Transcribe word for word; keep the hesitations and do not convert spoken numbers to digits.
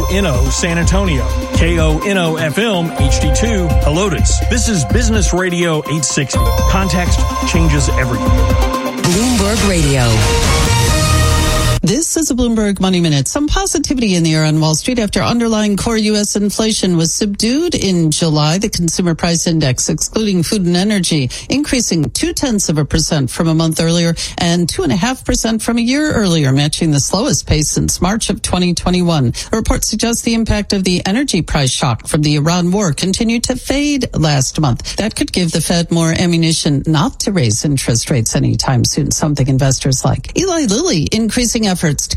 O N O San Antonio, K O N O F M H D two Helotes. This is Business Radio eight sixty. Context changes everything. Bloomberg Radio. This is a Bloomberg Money Minute. Some positivity in the air on Wall Street after underlying core U S inflation was subdued in July. The consumer price index, excluding food and energy, increasing two-tenths of a percent from a month earlier and two and a half percent from a year earlier, matching the slowest pace since March of twenty twenty-one. The report suggests the impact of the energy price shock from the Iran war continued to fade last month. That could give the Fed more ammunition not to raise interest rates anytime soon, something investors like. Eli Lilly increasing efforts to